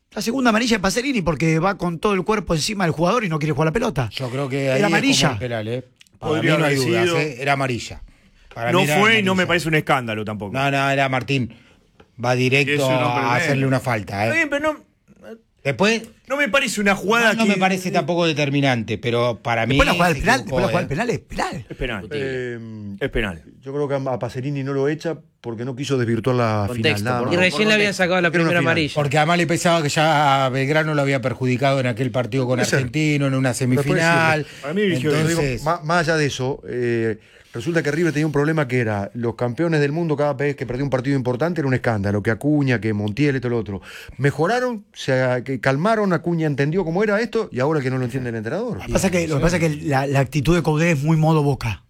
La segunda amarilla de Pacerini porque va con todo el cuerpo encima del jugador y no quiere jugar la pelota. Yo creo que ahí era es amarilla. como el penal, Para Podría mí no hay haber dudas, sido. Era amarilla. Para No mí era fue y amarilla. no me parece un escándalo tampoco. No, era Martín. Va Y directo es un hombre a medio. hacerle una falta, Está bien, pero Después, no me parece una jugada no que... me parece tampoco determinante, pero para mí. Después la jugada se del penal, equivocó, después la jugada del penal es penal. Es penal. Eh, Es penal. yo creo que a Pacerini no lo echa porque no quiso desvirtuar la Contexto, final. Nada por más. favor. Y recién le habían sacado la Era una primera final. amarilla. Porque además le pensaba que ya a Belgrano lo había perjudicado en aquel partido con Puede ser. Argentino, en una semifinal. Para mí dirigió bien. Digo, Entonces, más allá de eso, resulta que River tenía un problema que era los campeones del mundo cada vez que perdía un partido importante era un escándalo, que Acuña, que Montiel, esto y lo otro. Mejoraron, que calmaron, Acuña entendió cómo era esto y ahora que no lo entiende el entrenador. Lo que pasa es que la actitud de Coudet es muy modo Boca.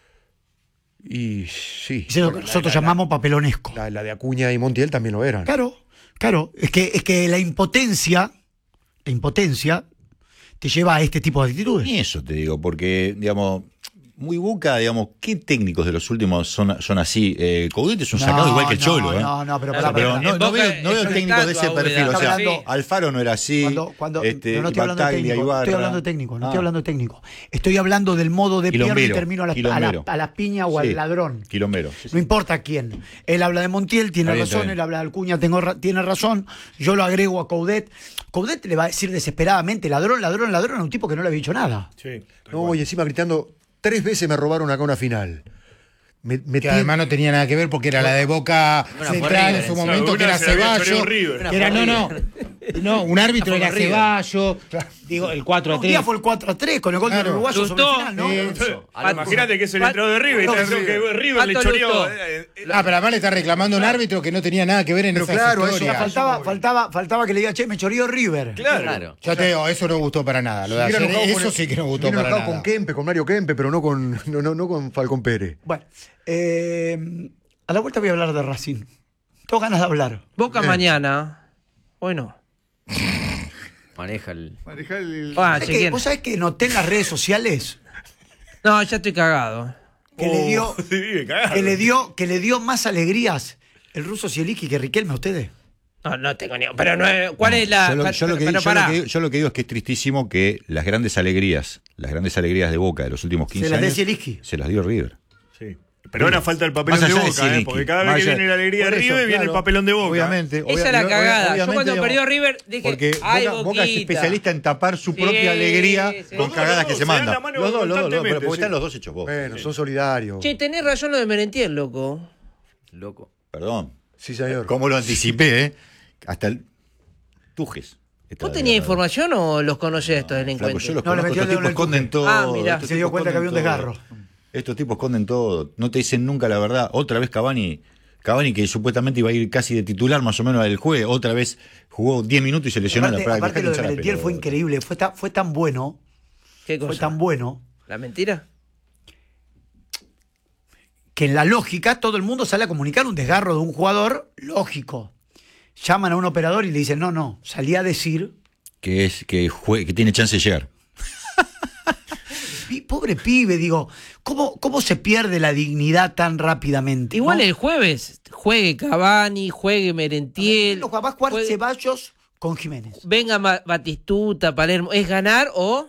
Y sí. Es lo que nosotros llamamos papelonesco. La de Acuña y Montiel también lo eran. Claro. Es que la impotencia te lleva a este tipo de actitudes. Ni eso te digo, porque, digamos, muy Boca, digamos, ¿qué técnicos de los últimos son así? Coudet es un sacado igual que el Cholo, ¿eh? No, pero Claro, Pero En no Boca veo técnicos de ese enfrentando a perfil. O sea, Úbeda, sí. Alfaro no era así. Cuando, este, no estoy hablando de Bataglia, técnico, Ibarra. estoy hablando de técnico, no Ah. estoy hablando de técnico. Estoy hablando del modo de pierdo y Quilombero, termino quilombero. a la piña o Sí. al ladrón. Quilombero. No importa quién. Él habla de Montiel, tiene Está bien, razón. está bien. Él habla de Acuña, tiene razón. Yo lo agrego a Coudet. Coudet le va a decir desesperadamente ladrón, ladrón, ladrón a un tipo que no le había dicho nada. Sí. No, y encima gritando, 3 veces me robaron acá una final. que además no tenía nada que ver porque era la de Boca Bueno, Central fue en su River, momento, sí. que era Una se la había Ceballos. choreado River. Que era, no, un árbitro Una era fue River. Ceballos. Digo, el 4-3. Un día fue el 4-3 con el gol del Claro. uruguayo sobre el Lustó. final, ¿no? Eso. Imagínate que es el entrenador de River y está diciendo que River le Pato choreó. Lustó. Ah, pero además le está reclamando un árbitro que no tenía nada que ver en Pero esas claro, eso historias. Faltaba que le diga, che, me choreó River. Claro. Yo te digo, eso no gustó para nada. Lo de Viene ayer, enojado con eso el- sí que no gustó viene para enojado nada. con Kempe, con Mario Kempe, pero no con Falcón Pérez. Bueno, a la vuelta voy a hablar de Racing. Tengo ganas de hablar. Boca mañana. Bueno. Maneja el. Manejar el... ¿Sabés que- ¿Vos sabés que noté en las redes sociales No, ya estoy cagado. que le dio Sí, vive cagado. que le dio más alegrías el ruso Zielinski que Riquelme a ustedes? No tengo ni. Pero no, ¿cuál es la.? Yo lo que digo es que es tristísimo que las grandes alegrías de Boca de los últimos 15 Se las dé años Zielinski. se las dio River. Sí. Pero ahora falta el papelón Más de allá de Boca, Zielinski. porque cada Más vez que allá- viene la alegría de por eso, River, viene el claro, papelón de Boca. Obviamente. Esa es la cagada. Yo obviamente, cuando digamos, perdió River dije. Porque Ay, Boca es Boquita. especialista en tapar su Sí, propia alegría sí. con Los cagadas dos, que se se dan mandan. la mano Los dos, pero constantemente, porque sí. están los dos hechos vos. Bueno, son solidarios. Che, tenés razón lo de Merentiel, loco. Loco. Perdón. Sí, señor. ¿Cómo lo anticipé, Hasta el Tujes. ¿Vos tenías información o los conocés estos Flaco, delincuentes? yo los No, le conozco, metió estos el dedo en tipos el esconden todo. Ah, mirá. estos Se dio tipos cuenta que había un esconden todo. desgarro. Estos tipos esconden todo. No te dicen nunca la verdad. Otra vez Cavani que supuestamente iba a ir casi de titular más o menos del juego. Otra vez jugó 10 minutos y se lesionó en la práctica. Aparte lo de Merentiel fue increíble. Fue tan bueno. ¿Qué cosa? Fue tan bueno ¿La mentira? que en la lógica todo el mundo sale a comunicar un desgarro de un jugador lógico. Llaman a un operador y le dicen, no, salí a decir. Que tiene chance de llegar. Pobre pibe, digo, ¿cómo se pierde la dignidad tan rápidamente? Igual ¿no? el jueves juegue Cavani, juegue Merentiel. Va a jugar juegue- Ceballos con Jiménez. Venga Batistuta, Palermo. ¿Es ganar o...?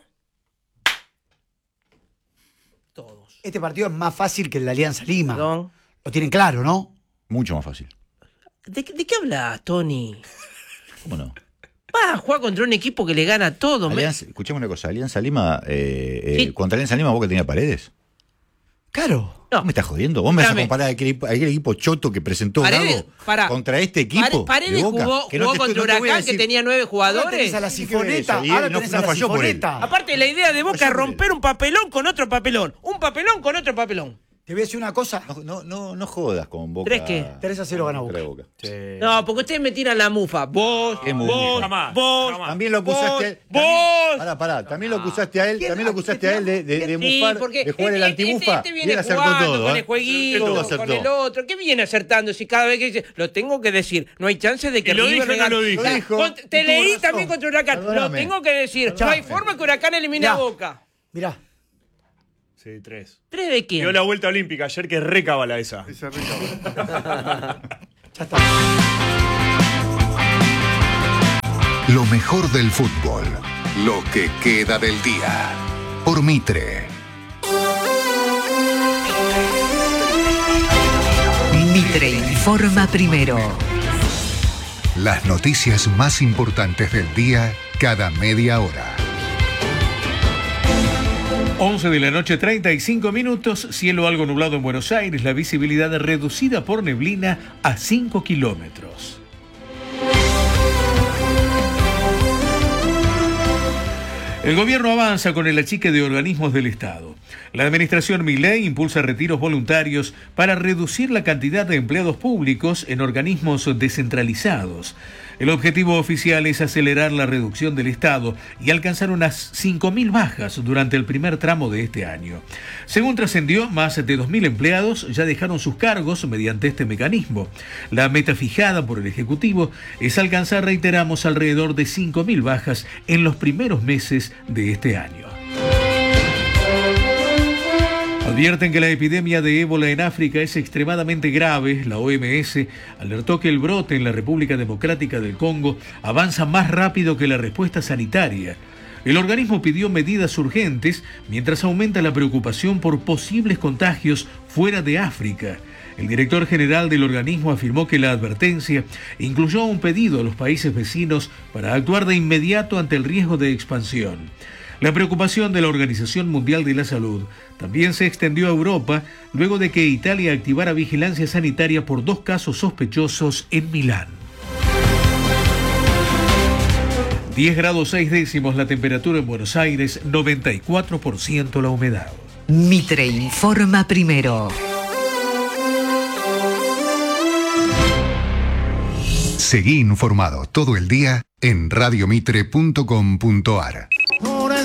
Todos. Este partido es más fácil que el de Alianza Lima. Perdón. Lo tienen claro, ¿no? Mucho más fácil. ¿De qué hablas, Tony? ¿Cómo no? Vas a jugar contra un equipo que le gana a todo. Escuchame una cosa. Alianza Lima, Sí. contra Alianza Lima, ¿vos que tenía Paredes? Claro. ¿Vos me estás jodiendo? ¿Vos me vas a Espérame. comparar a aquel equipo choto que presentó Paredes, Gago pará. contra este equipo? Paredes de Boca? jugó Que no te contra estoy- no te voy a Huracán que decir- tenía 9 Ahora jugadores. tenés a la sifoneta. eso, y Ahora no- tenés no a la falló por él. sifoneta. Aparte, la idea de Boca es romper un papelón con otro papelón. Un papelón con otro papelón. Te voy a decir una cosa. No jodas con Boca. ¿Tres qué? 3-0 gana Boca. Contra Boca. No, porque ustedes me tiran la mufa. Vos, ¿Qué vos, mufa? Jamás, vos, jamás. También lo acusaste a él. vos. Pará. También lo acusaste a él. ¿Quién? También lo acusaste a él de Sí, mufar, porque de jugar el antimufa. este Y viene él acertó jugando todo. con ¿eh? el jueguito, Todo con acertó. el otro. ¿Qué viene acertando? Si cada vez que dice, lo tengo que decir, no hay chance de que ¿Y lo River dijo o no gane. lo dijo? Lo dijo. Te Y leí tuvo razón. también contra Huracán. Perdóname. Lo tengo que decir. No hay forma que Huracán elimine a Mirá. Boca. Mirá. Sí, 3. ¿Tres de quién? Dio la vuelta olímpica ayer que recabala esa. Esa rica. Ya está. Lo mejor del fútbol. Lo que queda del día. Por Mitre. Mitre informa primero. Las noticias más importantes del día cada media hora. 11 de la noche, 35 minutos, cielo algo nublado en Buenos Aires, la visibilidad reducida por neblina a 5 kilómetros. El gobierno avanza con el achique de organismos del Estado. La administración Milei impulsa retiros voluntarios para reducir la cantidad de empleados públicos en organismos descentralizados. El objetivo oficial es acelerar la reducción del Estado y alcanzar unas 5.000 bajas durante el primer tramo de este año. Según trascendió, más de 2.000 empleados ya dejaron sus cargos mediante este mecanismo. La meta fijada por el Ejecutivo es alcanzar, reiteramos, alrededor de 5.000 bajas en los primeros meses de este año. Advierten que la epidemia de ébola en África es extremadamente grave. La OMS alertó que el brote en la República Democrática del Congo avanza más rápido que la respuesta sanitaria. El organismo pidió medidas urgentes mientras aumenta la preocupación por posibles contagios fuera de África. El director general del organismo afirmó que la advertencia incluyó un pedido a los países vecinos para actuar de inmediato ante el riesgo de expansión. La preocupación de la Organización Mundial de la Salud también se extendió a Europa luego de que Italia activara vigilancia sanitaria por 2 casos sospechosos en Milán. 10 grados 6 décimos la temperatura en Buenos Aires, 94% la humedad. Mitre informa primero. Seguí informado todo el día en radiomitre.com.ar.